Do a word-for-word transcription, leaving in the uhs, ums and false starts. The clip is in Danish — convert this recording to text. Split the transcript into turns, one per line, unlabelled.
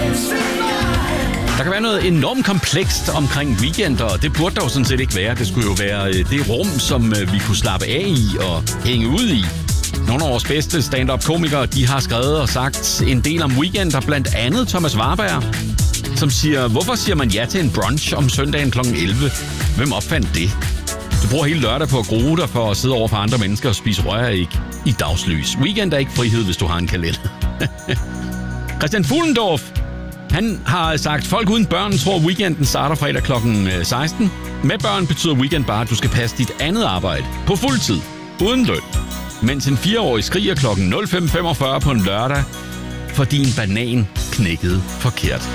Der kan være noget enormt komplekst omkring weekender, og det burde der jo sådan set ikke være. Det skulle jo være det rum, som vi kunne slappe af i og hænge ud i. Nogle af vores bedste stand-up-komikere, de har skrevet og sagt en del om weekender, blandt andet Thomas Warberg, som siger, hvorfor siger man ja til en brunch om søndagen klokken elleve? Hvem opfandt det? Du bruger hele lørdag på at grue dig for at sidde over for andre mennesker og spise røræg i dagslys. Weekend er ikke frihed, hvis du har en kalender. Christian Fuhlendorf, han har sagt, at folk uden børn tror, at weekenden starter fredag klokken seksten. Med børn betyder weekend bare, at du skal passe dit andet arbejde på fuld tid, uden løn. Mens en fireårig skriger klokken nul fem femogfyrre på en lørdag, fordi en banan knækkede forkert.